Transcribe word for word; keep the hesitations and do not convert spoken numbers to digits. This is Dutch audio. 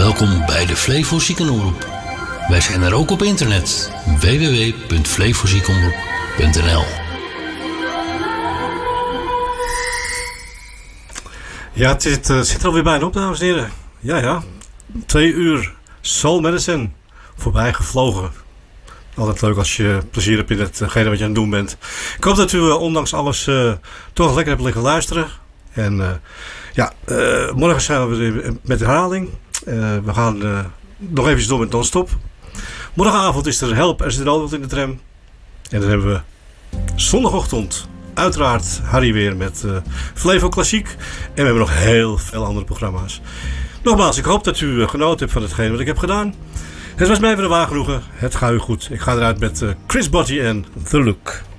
Welkom bij de Flevo Ziekenomroep. Wij zijn er ook op internet. w w w punt flevoziekenomroep punt n l. Ja, het zit, uh, zit er alweer bijna op, dames en heren. Ja, ja. Twee uur Soul Medicine. Voorbij gevlogen. Altijd leuk als je plezier hebt in hetgene wat je aan het doen bent. Ik hoop dat u uh, ondanks alles uh, toch lekker hebt liggen luisteren. En uh, ja, uh, morgen zijn we weer met herhaling. Uh, we gaan uh, nog even door met non-stop. Morgenavond is er Help, er zit er altijd in de tram. En dan hebben we zondagochtend uiteraard Harry weer met uh, Flevo Klassiek. En we hebben nog heel veel andere programma's. Nogmaals, ik hoop dat u uh, genoten hebt van hetgeen wat ik heb gedaan. Het was mij weer een waar genoegen. Het gaat u goed. Ik ga eruit met uh, Chris Botti en The Look.